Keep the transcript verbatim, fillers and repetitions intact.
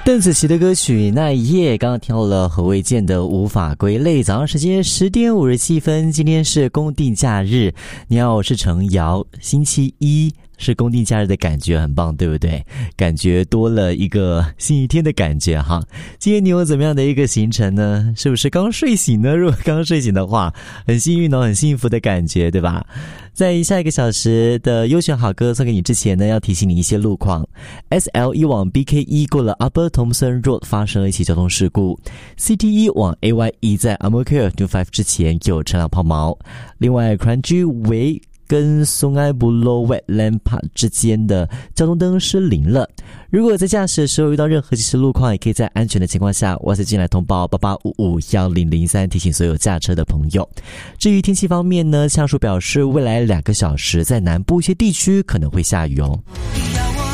邓紫棋的歌曲《那一夜》，刚刚听到了何卫健的《无法归类》。早上时间十点五十七分，今天是公定假日。你好，我是程瑶。星期一是公定假日的感觉很棒，对不对？感觉多了一个星期天的感觉哈。今天你有怎么样的一个行程呢？是不是刚睡醒呢？如果刚睡醒的话，很幸运哦，很幸福的感觉，对吧？在下一个小时的优选好歌送给你之前呢，要提醒你一些路况。S L 一往 B K 一过了 Upper Thomson Road 发生了一起交通事故。C T 一往 A Y 一在 Amokare New Five 之前有车辆抛锚。另外 Kranji Way跟松埃布洛 Wetland Park 之间的交通灯失灵了。如果在驾驶的时候遇到任何及时路况，也可以在安全的情况下哇塞进来通报八八五五一零零三，提醒所有驾车的朋友。至于天气方面呢，气象署表示未来两个小时在南部一些地区可能会下雨哦。